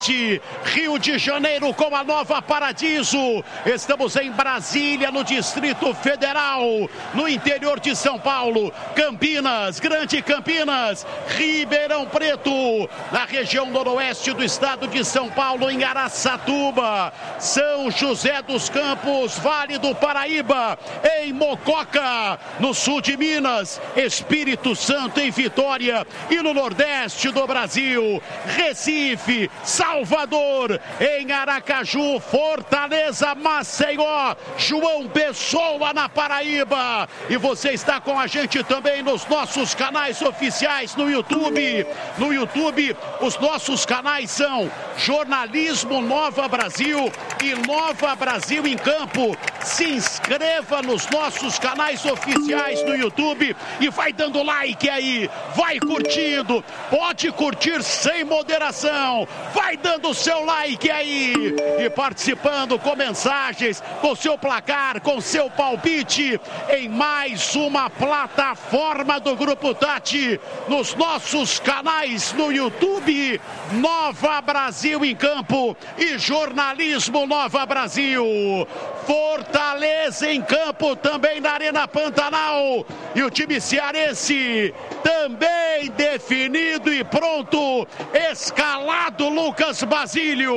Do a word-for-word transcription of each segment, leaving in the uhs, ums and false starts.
Rio de Janeiro com a Nova Paradiso. Estamos em Brasília, no Distrito Federal, no interior de São Paulo, Campinas, Grande Campinas, Ribeirão Preto, na região noroeste do estado de São Paulo, em Araçatuba, São José dos Campos, Vale do Paraíba, em Mococa, no sul de Minas, Espírito Santo, em Vitória, e no nordeste do Brasil, Recife, Salvador, em Aracaju, Fortaleza, Maceió, João Pessoa, na Paraíba. E você está com a gente também nos nossos canais oficiais no YouTube. No YouTube, os nossos canais são Jornalismo Nova Brasil e Nova Brasil em Campo. Se inscreva nos nossos canais oficiais no YouTube e vai dando like aí, vai curtindo, pode curtir sem moderação, vai dando o seu like aí e participando com mensagens, com seu placar, com seu palpite em mais uma plataforma do Grupo Tati, nos nossos canais no YouTube, Nova Brasil em Campo e Jornalismo Nova Brasil. Fortaleza em Campo também na Arena Pantanal e o time cearense também definido e pronto, escalado Lucas Basílio.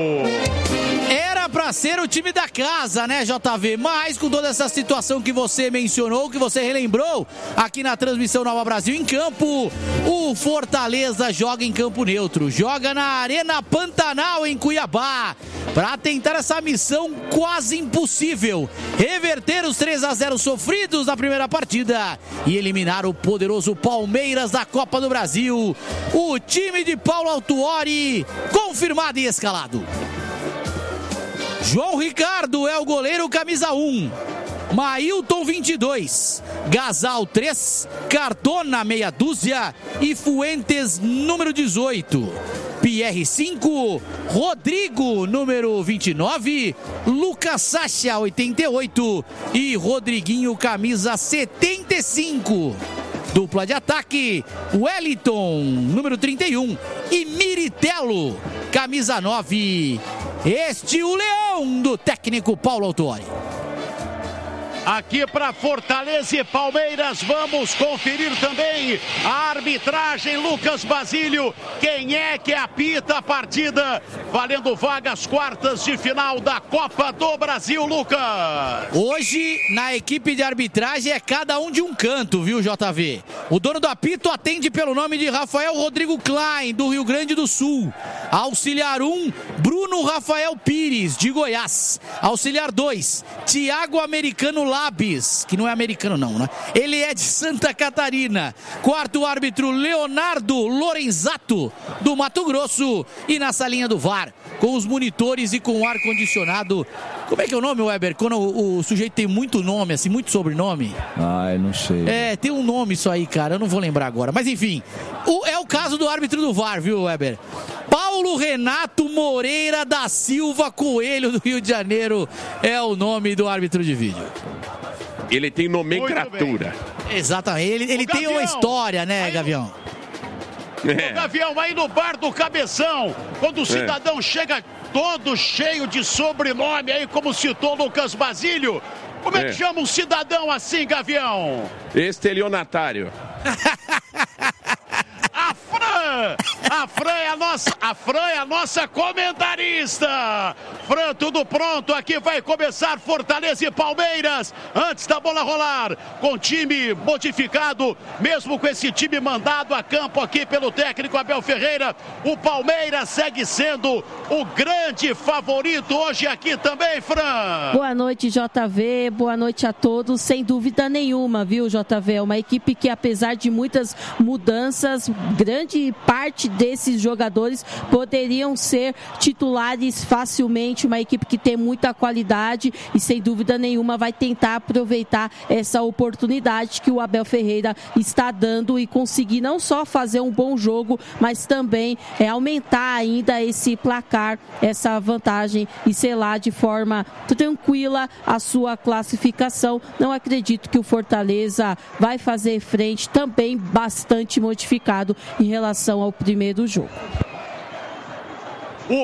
Era pra ser o time da casa, né, J V? Mas com toda essa situação que você mencionou, que você relembrou aqui na transmissão Nova Brasil em Campo, o Fortaleza joga em campo neutro, joga na Arena Pantanal em Cuiabá, para tentar essa missão quase impossível, reverter os três a zero sofridos na primeira partida e eliminar o poderoso Palmeiras da Copa do Brasil. O time de Paulo Autuori confirmado e escalado. João Ricardo é o goleiro camisa um, Mailton vinte e dois, Gasal três, Cardona meia dúzia e Fuentes número dezoito. Pierre cinco, Rodrigo número vinte e nove, Lucas Sacha oitenta e oito e Rodriguinho camisa setenta e cinco. Dupla de ataque, Wellington número trinta e um e Miritelo camisa nove. Este o leão do técnico Paulo Autuori. Aqui para Fortaleza e Palmeiras, vamos conferir também a arbitragem. Lucas Basílio, quem é que apita a partida, valendo vagas quartas de final da Copa do Brasil, Lucas? Hoje, na equipe de arbitragem, é cada um de um canto, viu, J V? O dono do apito atende pelo nome de Rafael Rodrigo Klein, do Rio Grande do Sul. Auxiliar um, Bruno Rafael Pires, de Goiás. Auxiliar dois, Tiago Americano Labis, que não é americano não, né? Ele é de Santa Catarina. Quarto árbitro, Leonardo Lorenzato, do Mato Grosso. E na salinha do V A R, com os monitores e com o ar-condicionado. Como é que é o nome, Weber? Quando o, o sujeito tem muito nome, assim, muito sobrenome? Ah, eu não sei. É, tem um nome isso aí, cara, eu não vou lembrar agora. Mas enfim, o, é o caso do árbitro do V A R, viu, Weber? Paulo Renato Moreira da Silva Coelho, do Rio de Janeiro, é o nome do árbitro de vídeo. Ele tem nomenclatura. Exatamente, ele, ele tem uma história, né, Gavião? É. O Gavião, aí no bar do Cabeção, quando o cidadão é. chega todo cheio de sobrenome, aí como citou Lucas Basílio, como é, é que chama um cidadão assim, Gavião? Estelionatário. A Fran! A Fran é a nossa, a Fran é a nossa comentarista. Fran, tudo pronto, aqui vai começar Fortaleza e Palmeiras. Antes da bola rolar, com time modificado, mesmo com esse time mandado a campo aqui pelo técnico Abel Ferreira, o Palmeiras segue sendo o grande favorito hoje aqui também, Fran. Boa noite, J V, boa noite a todos. Sem dúvida nenhuma, viu, J V? É uma equipe que, apesar de muitas mudanças, grande parte desses jogadores poderiam ser titulares facilmente, uma equipe que tem muita qualidade e sem dúvida nenhuma vai tentar aproveitar essa oportunidade que o Abel Ferreira está dando e conseguir não só fazer um bom jogo, mas também é, aumentar ainda esse placar, essa vantagem e selar de forma tranquila a sua classificação. Não acredito que o Fortaleza vai fazer frente, também bastante modificado em relação ao primeiro jogo.